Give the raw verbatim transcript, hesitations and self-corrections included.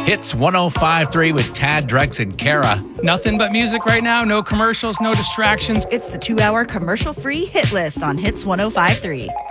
Hits one oh five point three with Tad, Drex, and Kara. Nothing but music right now. No commercials, no distractions. It's the two-hour commercial-free hit list on Hits one oh five point three.